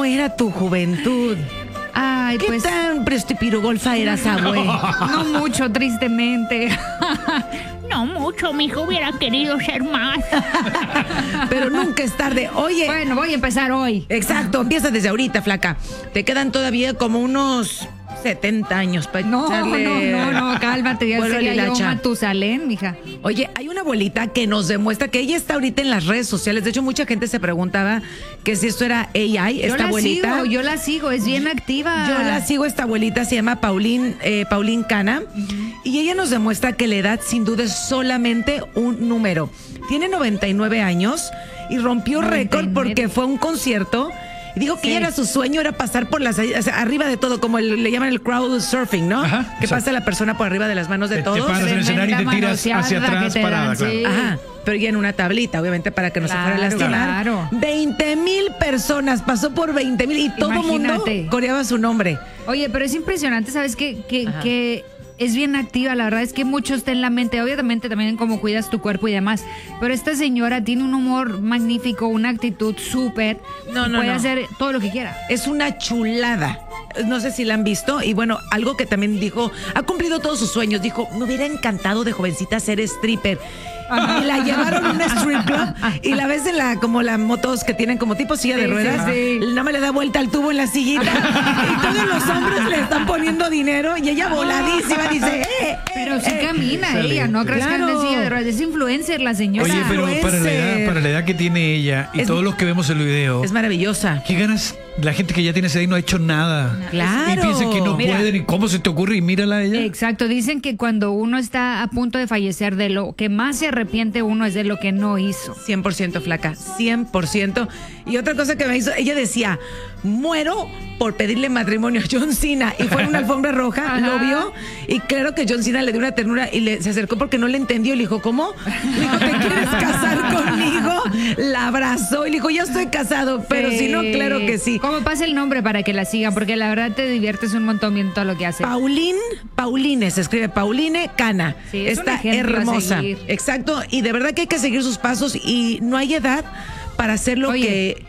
¿Cómo era tu juventud? Ay, ¿Qué pues tan prestipirugolfa eras, abue? no mucho, tristemente. No mucho, mi hijo hubiera querido ser más. Pero nunca es tarde. Oye, Bueno, voy a empezar hoy. exacto, empieza desde ahorita, flaca. Te quedan todavía como unos 70 años para No, echarle no, cálmate, ya vuelo a la sería yo hilacha. Matusalén, mija. Oye, hay una abuelita que nos demuestra que ella está ahorita en las redes sociales. De hecho, mucha gente se preguntaba que si esto era AI, esta abuelita. Yo la sigo, es bien activa. Yo la sigo, esta abuelita se llama Pauline Cana, y ella nos demuestra que la edad sin duda es solamente un número. Tiene 99 años y rompió 99. récord porque fue a un concierto y dijo que Sí. ella era su sueño, era pasar por las, o sea, arriba de todo, como le llaman el crowd surfing, ¿no? Ajá, que exacto. pasa la persona por arriba de las manos de Te todos. paras en el escenario y te Tremenda tiras hacia manoseada atrás que te parada, dan, claro. sí. Ajá, pero ya en una tablita, obviamente, para que no se fuera a Claro, lastimar. claro. 20,000 personas, pasó por 20,000 y todo el mundo Imagínate. coreaba su nombre. Oye, pero es impresionante, ¿sabes qué? Ajá. Que es bien activa, la verdad es que mucho está en la mente, obviamente también en cómo cuidas tu cuerpo y demás, pero esta señora tiene un humor magnífico, una actitud súper, No, y no, puede no. hacer todo lo que quiera. Es una chulada. No sé si la han visto. Y bueno, algo que también dijo, ha cumplido todos sus sueños. Dijo, me hubiera encantado de jovencita ser stripper. Y la llevaron a un strip club y la ves en como las motos que tienen como tipo silla de Sí, ruedas. sí, sí. Nada más le da vuelta al tubo en la sillita y todos los hombres le están poniendo dinero y ella voladísima dice, Pero sí camina Sale. ella, no crees que anda en Claro. silla de ruedas, es influencer la señora. Oye, pero influencer. para la edad que tiene ella y Es- todos los que vemos el video, es maravillosa. ¿qué ganas? La gente que ya tiene esa edad y no ha hecho nada. Claro. Y piensa que no Mira. pueden. ¿Y cómo se te ocurre? Y mírala a ella. Exacto, dicen que cuando uno está a punto de fallecer, de lo que más se arrepiente uno es de lo que no hizo. 100% flaca, 100%. Y otra cosa que me hizo, ella decía, muero por pedirle matrimonio a John Cena. Y fue en una alfombra roja, Ajá. lo vio. Y claro que John Cena le dio una ternura y se acercó porque no le entendió. Le dijo, ¿cómo? Le dijo, ¿te quieres casar conmigo? La abrazó y le dijo, ya estoy casado. Pero si no, claro que sí. ¿Cómo pasa el nombre para que la sigan? Porque la verdad te diviertes un montón viendo todo lo que hace. Pauline, se escribe Pauline Cana. Sí, es un Está ejemplo a hermosa. seguir. Exacto. Y de verdad que hay que seguir sus pasos y no hay edad para hacer lo Oye.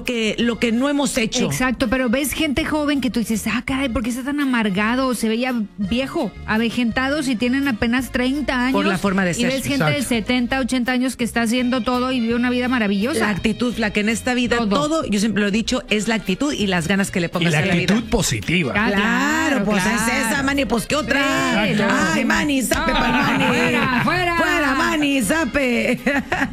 que no hemos hecho. Exacto, pero ves gente joven que tú dices, caray, ¿por qué está tan amargado? Se veía viejo, avejentados y tienen apenas 30 años. Por la forma de Y ser. ves gente de Exacto. 70, 80 años que está haciendo todo y vive una vida maravillosa. La actitud, la que en esta vida todo, yo siempre lo he dicho, es la actitud y las ganas que le Y pongas la a la actitud vida. positiva. Ah, Claro, pues claro. es esa, Manny, pues ¿qué otra? Sí, Ay, lástima. Manny, zape para Manny. Fuera, fuera. Fuera, Manny, zape.